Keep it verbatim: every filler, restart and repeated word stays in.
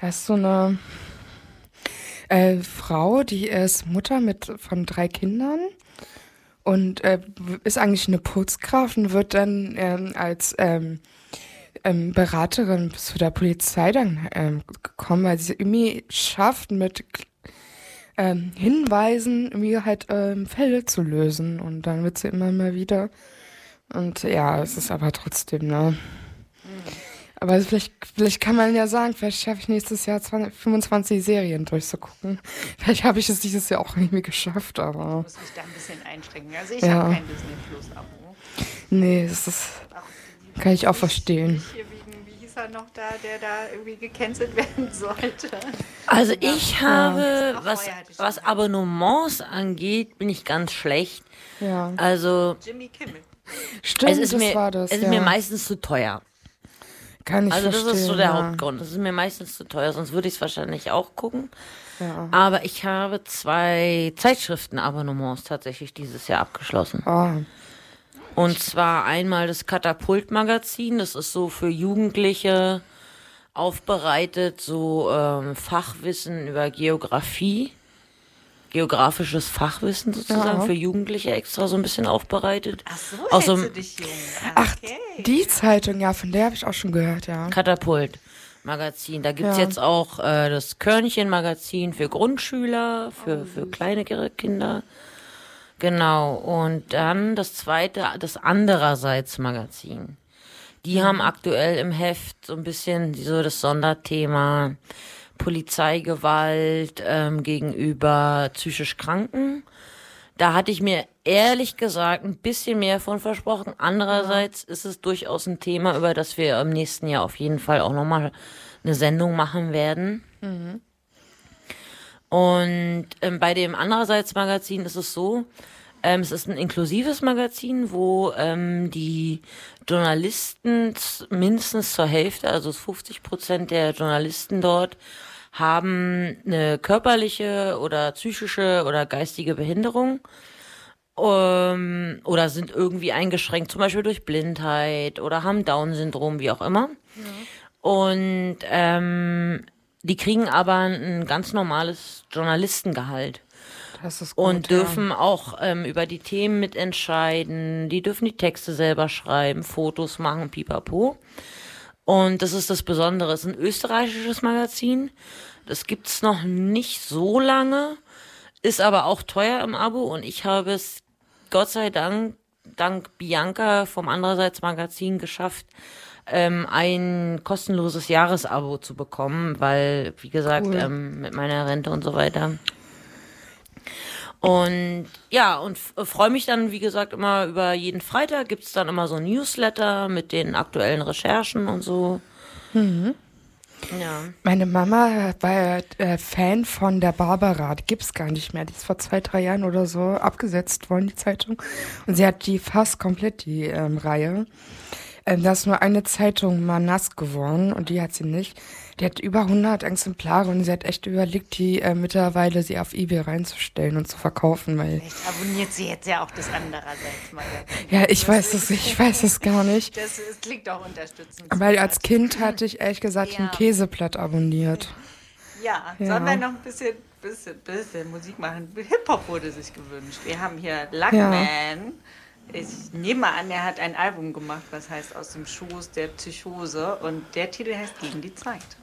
Da ist so eine äh, Frau, die ist Mutter mit von drei Kindern und äh, ist eigentlich eine Putzkraft und wird dann ähm, als ähm, ähm, Beraterin zu der Polizei dann ähm, gekommen, weil sie irgendwie schafft, mit ähm, Hinweisen irgendwie halt ähm, Fälle zu lösen. Und dann wird sie immer mal wieder. Und ja, es ist aber trotzdem, ne? Hm. Aber vielleicht, vielleicht kann man ja sagen, vielleicht schaffe ich nächstes Jahr zwanzig, fünfundzwanzig Serien durchzugucken. Vielleicht habe ich es dieses Jahr auch irgendwie geschafft, Ich aber muss mich da ein bisschen einschränken. Also ich ja. habe kein Disney Plus-Abo. Nee, das ist, Auch kann ich auch nicht, verstehen. nicht hier wegen, wie hieß er noch da, der da irgendwie gecancelt werden sollte. Also ich habe, Ach, was, vorher hatte ich schon was einen. Abonnements angeht, bin ich ganz schlecht. Ja. Also Jimmy Kimmel. Stimmt, es ist, das mir, war das. es ist ja. mir meistens zu teuer. Kann ich Also das verstehen. ist so der ja. Hauptgrund. Das ist mir meistens zu teuer, sonst würde ich es wahrscheinlich auch gucken. Ja. Aber ich habe zwei Zeitschriftenabonnements tatsächlich dieses Jahr abgeschlossen. Ah. Und zwar einmal das Katapult-Magazin. Das ist so für Jugendliche aufbereitet, so ähm, Fachwissen über Geografie. Geografisches Fachwissen sozusagen Ja. für Jugendliche extra so ein bisschen aufbereitet. Ach so, Aus so hältst du einem dich jung. Ach, Okay. die Zeitung, ja, von der habe ich auch schon gehört, ja. Katapult-Magazin. Da gibt's Ja. jetzt auch äh, das Körnchen-Magazin für Grundschüler, für, für kleinere Kinder. Genau. Und dann das zweite, das Andererseits-Magazin. Die haben aktuell im Heft so ein bisschen so das Sonderthema Polizeigewalt ähm, gegenüber psychisch Kranken. Da hatte ich mir ehrlich gesagt ein bisschen mehr von versprochen. Andererseits ist es durchaus ein Thema, über das wir im nächsten Jahr auf jeden Fall auch nochmal eine Sendung machen werden. Und ähm, bei dem Andererseits-Magazin ist es so, ähm, es ist ein inklusives Magazin, wo ähm, die Journalisten z- mindestens zur Hälfte, also fünfzig Prozent der Journalisten dort, haben eine körperliche oder psychische oder geistige Behinderung ähm, oder sind irgendwie eingeschränkt, zum Beispiel durch Blindheit oder haben Down-Syndrom, wie auch immer. Und ähm, die kriegen aber ein ganz normales Journalistengehalt. Das ist gut, Und dürfen auch ähm, über die Themen mitentscheiden. Die dürfen die Texte selber schreiben, Fotos machen, pipapo. Und das ist das Besondere. Es ist ein österreichisches Magazin. Das gibt's noch nicht so lange, ist aber auch teuer im Abo. Und ich habe es Gott sei Dank, dank Bianca vom Andererseits Magazin geschafft, ähm, ein kostenloses Jahresabo zu bekommen, weil, wie gesagt, Cool. ähm, mit meiner Rente und so weiter. Und ja, und f- freue mich dann, wie gesagt, immer über jeden Freitag gibt's dann immer so ein Newsletter mit den aktuellen Recherchen und so. Ja. Meine Mama war ja äh, Fan von der Barbara. Die gibt's gar nicht mehr. Die ist vor zwei, drei Jahren oder so abgesetzt worden, die Zeitung. Und sie hat die fast komplett, die ähm, Reihe. Ähm, da ist nur eine Zeitung mal nass geworden und die hat sie nicht. Die hat über hundert Exemplare und sie hat echt überlegt, die äh, mittlerweile sie auf eBay reinzustellen und zu verkaufen, weil Vielleicht abonniert sie jetzt ja auch das Andererseits-Magazin. ja, ich Das weiß ist- es, ich weiß es gar nicht. Das, das klingt auch unterstützend. Weil als Kind hatte ich ehrlich gesagt Ja. ein Käseblatt abonniert. Ja, Ja. sollen wir noch ein bisschen, bisschen, bisschen Musik machen? Hip-Hop wurde sich gewünscht. Wir haben hier Luckman. Ja. Ich nehme mal an, er hat ein Album gemacht, was heißt Aus dem Schoß der Psychose. Und der Titel heißt Gegen die Zeit.